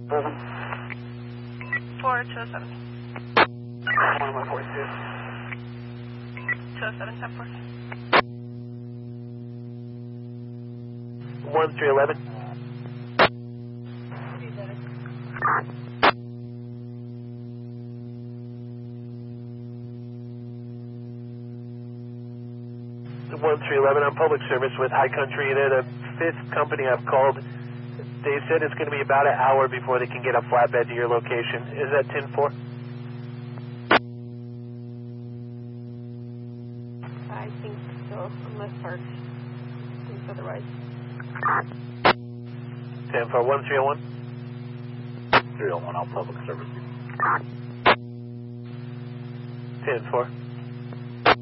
4207. 1142. 207, 10-4. 1311. The 1311 on public service with High Country. They're the fifth company I've called. They said it's going to be about an hour before they can get a flatbed to your location. Is that 10-4? I think so, unless Park thinks otherwise. 10-4, 1301. 301 on public service. 10-4.